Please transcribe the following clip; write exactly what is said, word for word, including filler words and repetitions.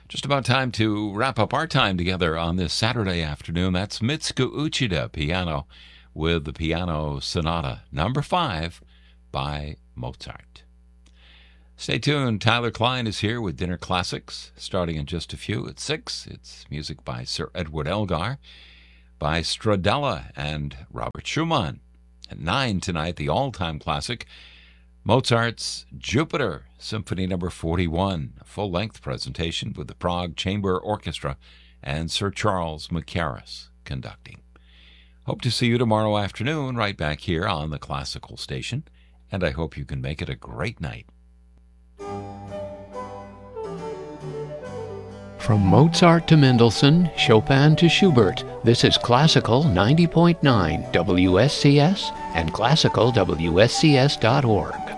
Just about time to wrap up our time together on this Saturday afternoon. That's Mitsuko Uchida piano with the Piano Sonata number five by Mozart. Stay tuned. Tyler Klein is here with Dinner Classics, starting in just a few. At six, it's music by Sir Edward Elgar, by Stradella and Robert Schumann. At nine tonight, the all-time classic, Mozart's Jupiter, Symphony number forty-one, a full-length presentation with the Prague Chamber Orchestra and Sir Charles Mackerras conducting. Hope to see you tomorrow afternoon right back here on the Classical Station, and I hope you can make it a great night. From Mozart to Mendelssohn, Chopin to Schubert, this is Classical ninety point nine W S C S and classical W S C S dot org.